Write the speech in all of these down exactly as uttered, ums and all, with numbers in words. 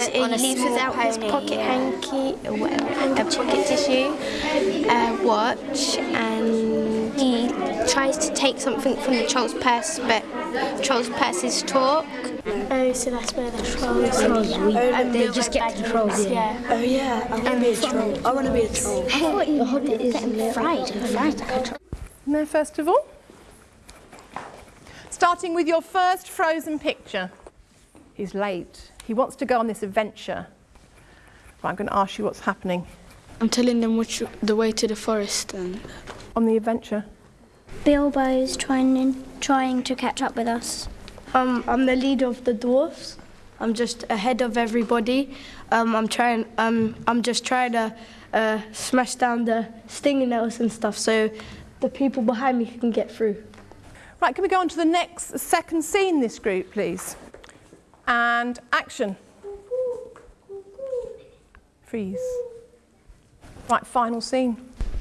he leaves without his pocket yeah. hanky or whatever, a pocket tissue, a watch, and he tries to take something from the troll's purse, but troll's purse is talk. Oh, so that's where the trolls are. Oh, they just get the trolls in. Yeah. Oh yeah, I want to be a troll. I want to be a troll. I thought you hobbit is getting fried. Fried like a troll. No, first of all. Starting with your first Frozen picture. He's late. He wants to go on this adventure. Right, I'm going to ask you what's happening. I'm telling them which the way to the forest and on the adventure. Bilbo's trying trying to catch up with us. Um, I'm the leader of the dwarfs. I'm just ahead of everybody. Um, I'm trying. Um, I'm just trying to uh, smash down the stinging nettles and stuff, so the people behind me can get through. Right, can we go on to the next second scene, this group, please? And action. Freeze. Right, final scene.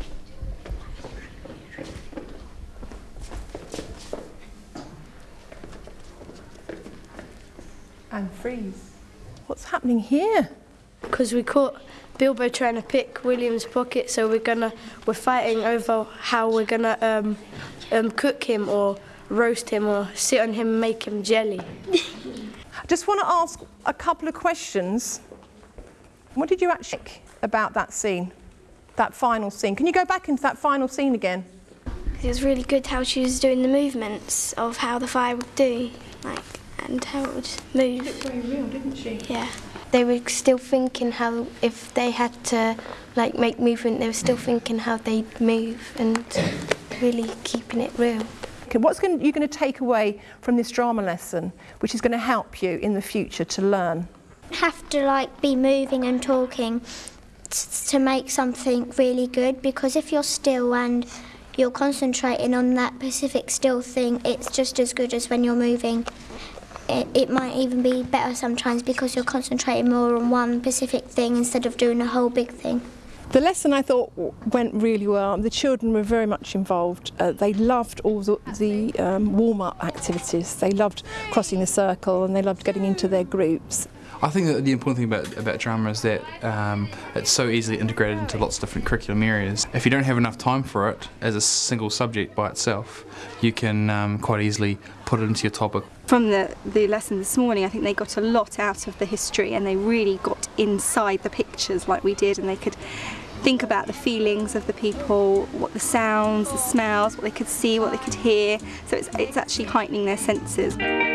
And freeze. What's happening here? Because we caught Bilbo trying to pick William's pocket, so we're gonna we're fighting over how we're gonna um, um, cook him or roast him or sit on him and make him jelly. I just want to ask a couple of questions. What did you actually think about that scene, that final scene? Can you go back into that final scene again? It was really good how she was doing the movements of how the fire would do, like, and how it would move. It was very real, didn't she? Yeah. They were still thinking how, if they had to like make movement, they were still thinking how they'd move and really keeping it real. Okay, what's going, you're going to take away from this drama lesson, which is going to help you in the future to learn? Have to like be moving and talking to make something really good, because if you're still and you're concentrating on that specific still thing, it's just as good as when you're moving. It, it might even be better sometimes because you're concentrating more on one specific thing instead of doing a whole big thing. The lesson I thought went really well. The children were very much involved. Uh, they loved all the, the um, warm-up activities. They loved crossing the circle and they loved getting into their groups. I think that the important thing about, about drama is that um, it's so easily integrated into lots of different curriculum areas. If you don't have enough time for it as a single subject by itself, you can um, quite easily put it into your topic. From the, the lesson this morning, I think they got a lot out of the history and they really got inside the pictures like we did, and they could think about the feelings of the people, what the sounds, the smells, what they could see, what they could hear. So it's, it's actually heightening their senses.